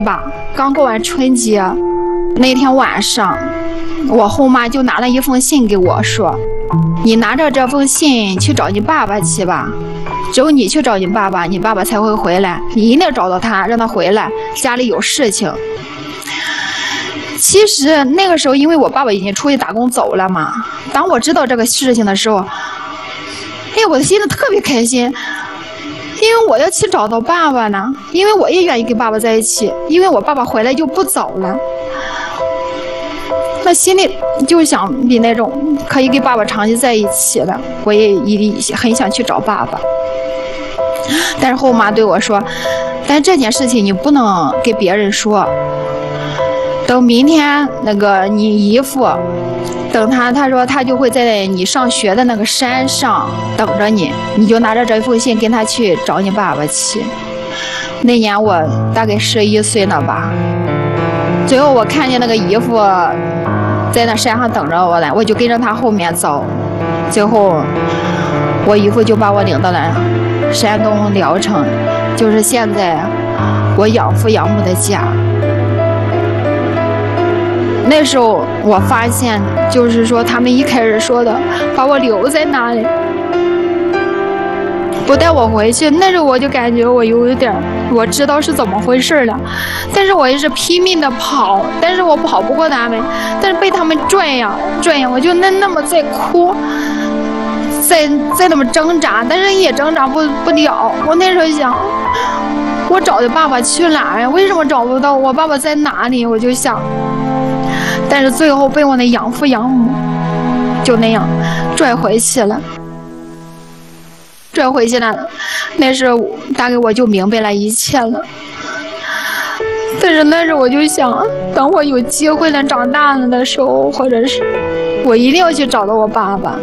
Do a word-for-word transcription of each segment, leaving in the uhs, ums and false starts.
吧，刚过完春节那天晚上，我后妈就拿了一封信给我说：“你拿着这封信去找你爸爸去吧，只有你去找你爸爸，你爸爸才会回来。你一定找到他，让他回来，家里有事情。”其实那个时候，因为我爸爸已经出去打工走了嘛，当我知道这个事情的时候，哎，我的心里特别开心，因为我要去找到爸爸呢，因为我也愿意跟爸爸在一起，因为我爸爸回来就不早了，那心里就想比那种可以跟爸爸长期在一起的，我也一很想去找爸爸。但是后妈对我说：“但这件事情你不能给别人说。等明天那个你姨父，等他，他说他就会在你上学的那个山上等着你，你就拿着这封信跟他去找你爸爸去。”那年我大概十一岁了吧，最后我看见那个姨父在那山上等着我了，我就跟着他后面走，最后我姨父就把我领到了山东聊城，就是现在我养父养母的家。那时候我发现，就是说他们一开始说的把我留在那里，不带我回去，那时候我就感觉我有一点，我知道是怎么回事了，但是我也是拼命的跑，但是我跑不过他们，但是被他们拽呀拽呀，我就那那么在哭，在在那么挣扎，但是也挣扎不不了。我那时候想，我找的爸爸去哪呀？为什么找不到？我爸爸在哪里？我就想。但是最后被我那养父养母就那样拽回去了，拽回去了。那时候大概我就明白了一切了。但是那时候我就想，等我有机会了、长大了的时候，或者是我一定要去找到我爸爸。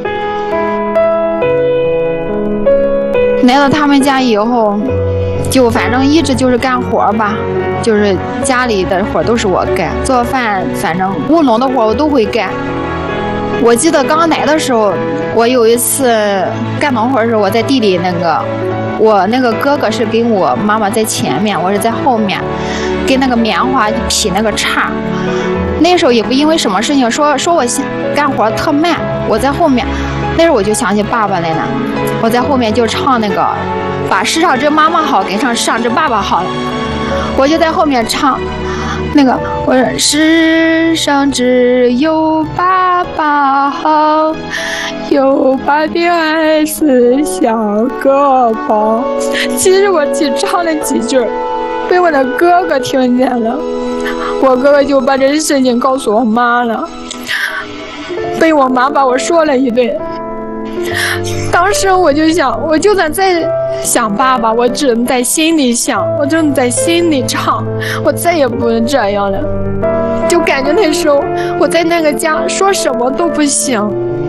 来到他们家以后，就反正一直就是干活吧，就是家里的活都是我干，做饭反正务农的活我都会干。我记得刚来的时候，我有一次干农活的时候，我在地里那个，我那个哥哥是跟我妈妈在前面，我是在后面，跟那个棉花劈那个叉。那时候也不因为什么事情说说我干活特慢，我在后面。那时候我就想起爸爸来了，我在后面就唱那个把世上之妈妈好给上世上之爸爸好了，我就在后面唱那个，我说世上只有爸爸好，有爸的孩子像个宝。其实我只唱了几句，被我的哥哥听见了，我哥哥就把这事情告诉我妈了，被我妈把我说了一顿。当时我就想，我就算再想爸爸，我只能在心里想，我只能在心里唱，我再也不能这样了。就感觉那时候我在那个家说什么都不行。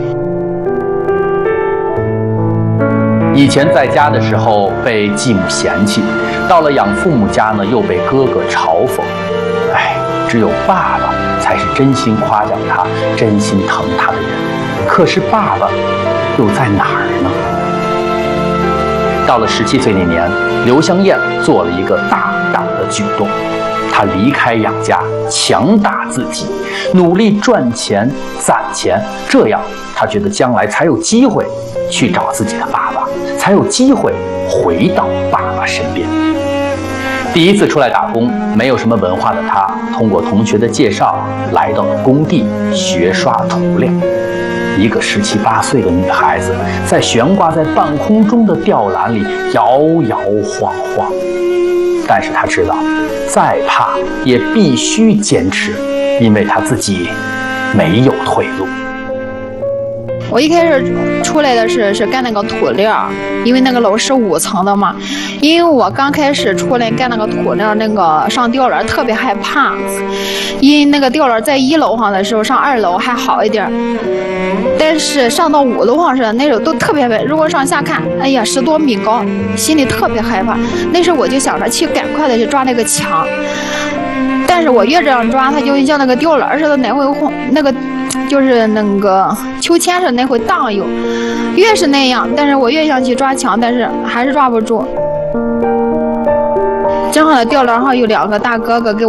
以前在家的时候被继母嫌弃，到了养父母家呢，又被哥哥嘲讽。哎，只有爸爸才是真心夸奖他、真心疼他的人。可是爸爸又在哪儿呢？到了十七岁那年，刘香艳做了一个大胆的举动，她离开养家，强打自己，努力赚钱攒钱，这样她觉得将来才有机会去找自己的爸爸，才有机会回到爸爸身边。第一次出来打工，没有什么文化的她，通过同学的介绍来到了工地学刷涂料。一个十七八岁的女孩子，在悬挂在半空中的吊篮里摇摇晃晃，但是她知道，再怕也必须坚持，因为她自己没有退路。 我一开始出来的是是干那个涂料，因为那个楼是五层的嘛。因为我刚开始出来干那个涂料，那个上吊篮特别害怕，因为那个吊篮在一楼上的时候，上二楼还好一点，但是上到五楼上时那时候都特别害怕。如果上下看，哎呀，十多米高，心里特别害怕。那时候我就想着去赶快的去抓那个墙，但是我越这样抓，它就像那个吊篮似的，哪回晃那个。就是那个秋千是那会荡悠，越是那样，但是我越想去抓墙，但是还是抓不住。这正好呢吊篮上有两个大哥哥给